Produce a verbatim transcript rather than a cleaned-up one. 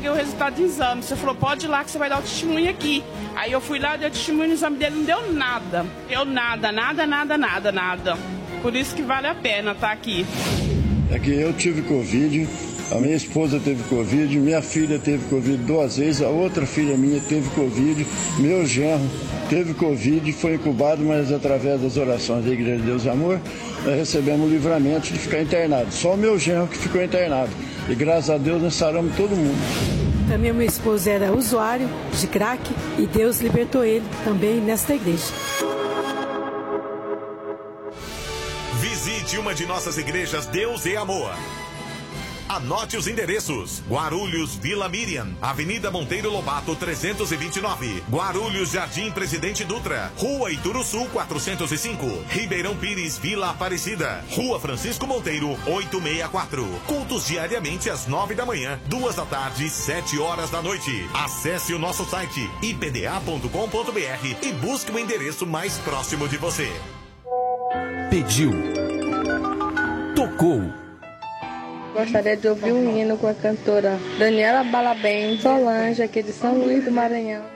peguei o resultado do exame. Você falou, pode ir lá que você vai dar o testemunho aqui. Aí eu fui lá, dei o testemunho no exame dele, não deu nada. Deu nada, nada, nada, nada, nada. Por isso que vale a pena estar aqui. É que eu tive Covid, a minha esposa teve Covid, minha filha teve Covid duas vezes, a outra filha minha teve Covid, meu genro teve Covid, foi incubado, mas através das orações da Igreja de Deus e Amor, nós recebemos o livramento de ficar internado. Só o meu genro que ficou internado. E graças a Deus nós saramos todo mundo. Também meu esposo era usuário de crack e Deus libertou ele também nesta igreja. Visite uma de nossas igrejas Deus e Amor. Anote os endereços: Guarulhos, Vila Miriam, Avenida Monteiro Lobato trezentos e vinte e nove, Guarulhos, Jardim Presidente Dutra, Rua Ituruçu quatrocentos e cinco, Ribeirão Pires, Vila Aparecida, Rua Francisco Monteiro oitocentos e sessenta e quatro. Cultos diariamente às nove da manhã, duas da tarde, sete horas da noite. Acesse o nosso site i p d a ponto com ponto b r e busque o endereço mais próximo de você. Pediu, tocou. Gostaria de ouvir um hino com a cantora Daniela Balabem, Solange, aqui de São Luís do Maranhão.